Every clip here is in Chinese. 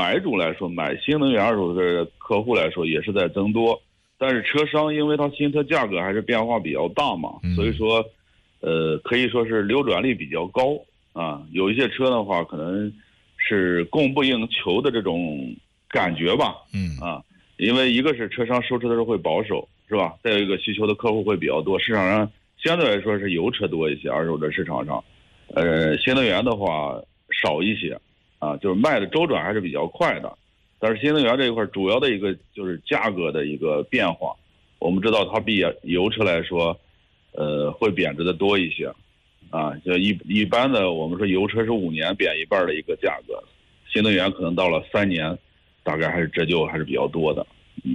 买主来说，买新能源二手车的客户来说也是在增多，但是车商因为它新车价格还是变化比较大嘛，所以说，可以说是流转率比较高啊。有一些车的话，可能是供不应求的这种感觉吧，因为一个是车商收车的时候会保守，是吧？再有一个需求的客户会比较多，市场上相对来说是油车多一些，二手车市场上，新能源的话少一些，啊，就是卖的周转还是比较快的。但是新能源这一块主要的一个就是价格的一个变化，我们知道它比油车来说，会贬值的多一些，啊，就一般的我们说油车是5年贬一半的一个价格，新能源可能到了3年。大概还是折旧还是比较多的，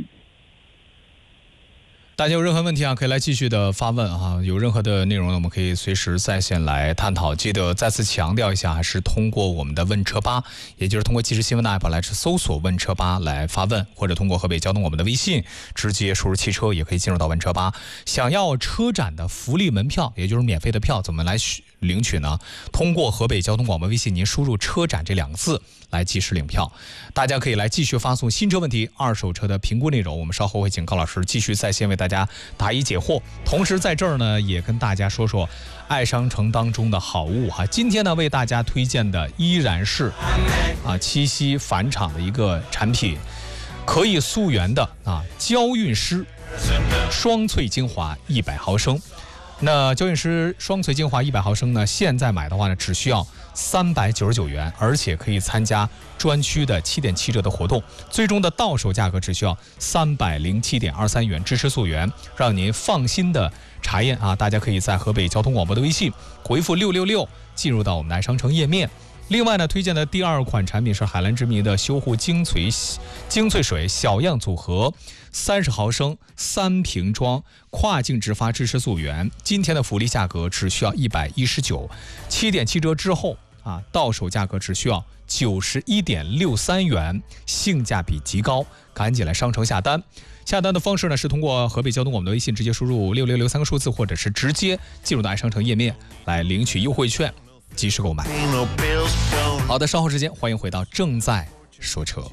大家有任何问题啊，可以来继续的发问啊。有任何的内容呢，我们可以随时在线来探讨。记得再次强调一下，还是通过我们的问车吧，也就是通过即时新闻的 app 来搜索问车吧来发问，或者通过河北交通我们的微信直接输入汽车，也可以进入到问车吧。想要车展的福利门票，也就是免费的票，怎么来领取呢？通过河北交通广播微信，您输入车展这2个字来及时领票。大家可以来继续发送新车问题、二手车的评估内容，我们稍后会请高老师继续在线为大家答疑解惑。同时在这儿呢，也跟大家说说爱商城当中的好物哈。今天呢，为大家推荐的依然是七夕返场的一个产品，可以溯源的娇韵诗双萃精华100毫升。那娇韵诗双萃精华100毫升呢，现在买的话呢，只需要399元，而且可以参加专区的7.7折的活动，最终的到手价格只需要307.23元，支持溯源，让您放心的查验啊！大家可以在河北交通广播的微信回复666，进入到我们的爱商城页面。另外呢，推荐的第2款产品是海蓝之谜的修护精粹水小样组合，30毫升3瓶装，跨境直发支持溯源。今天的福利价格只需要119，7.7折之后到手价格只需要91.63元，性价比极高，赶紧来商城下单。下单的方式呢是通过河北交通我们的微信直接输入666 3个数字，或者是直接进入到爱商城页面来领取优惠券，及时购买。好的，稍后时间欢迎回到正在说车。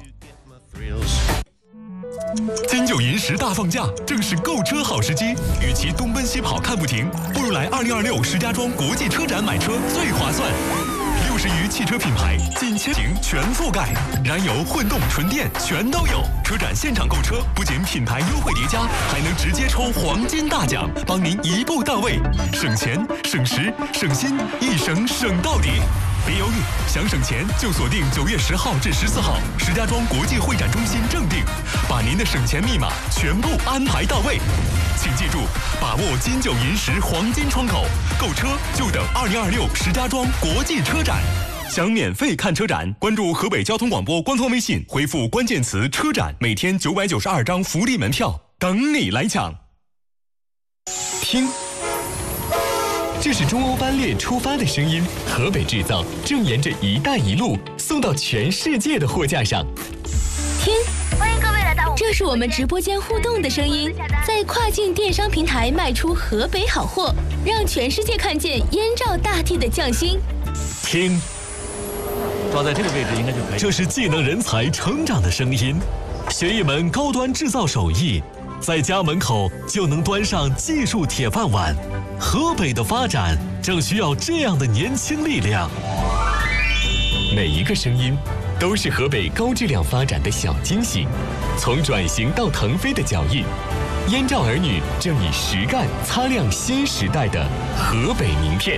金九银10大放假，正是购车好时机。与其东奔西跑看不停，不如来2026石家庄国际车展买车最划算。60余汽车品牌，近1000型全覆盖，燃油、混动、纯电全都有。车展现场购车，不仅品牌优惠叠加，还能直接抽黄金大奖，帮您一步到位，省钱、省时、省心，一省省到底。别犹豫，想省钱就锁定9月10号至14号石家庄国际会展中心正定，把您的省钱密码全部安排到位。请记住，把握金九银10黄金窗口，购车就等2026石家庄国际车展。想免费看车展，关注河北交通广播官方微信，回复关键词车展，每天992张福利门票等你来抢。听，这是中欧班列出发的声音，河北制造正沿着“一带一路”送到全世界的货架上。 听，欢迎各位来到，这是我们直播间互动的声音，在跨境电商平台卖出河北好货，让全世界看见燕赵大地的匠心。 听， 抓在这个位置应该就可以。 这是技能人才成长的声音，学一门高端制造手艺，在家门口就能端上技术铁饭碗。河北的发展正需要这样的年轻力量。每一个声音都是河北高质量发展的小惊喜，从转型到腾飞的脚印，燕赵儿女正以实干擦亮新时代的河北名片。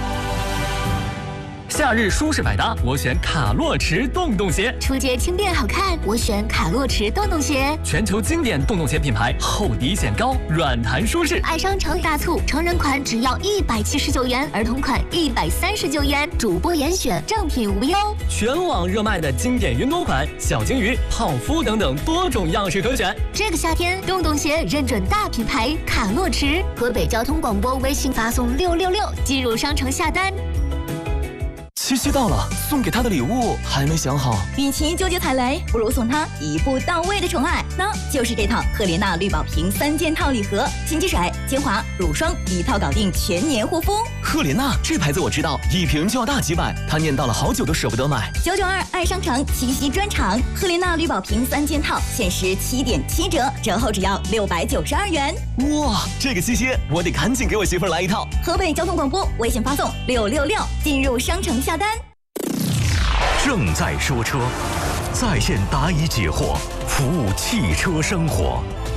夏日舒适百搭，我选卡洛驰洞洞鞋。 出街轻便好看，我选卡洛驰洞洞鞋。 全球经典洞洞鞋品牌，厚底显高，软弹舒适。 爱商城大促，成人款只要179元，儿童款139元，主播严选，正品无忧。 全网热卖的经典云朵款、小金鱼、泡芙等等多种样式可选。 这个夏天，洞洞鞋认准大品牌卡洛驰。河北交通广播微信发送666，进入商城下单。 七夕到了，送给他的礼物还没想好。 与其纠结踩雷，不如送他一步到位的宠爱，那就是这套赫莲娜绿宝瓶3件套礼盒，金鸡水、 精华、乳霜一套搞定，全年护肤。 赫莲娜这牌子我知道，一瓶就要大几百，他念叨了好久都舍不得买。 992爱商城七夕专场，赫莲娜绿宝瓶3件套，限时7.7折，折后只要692元。 哇，这个七夕我得赶紧给我媳妇儿来一套。 河北交通广播微信发送666，进入商城下单。 正在说车，在线答疑解惑，服务汽车生活。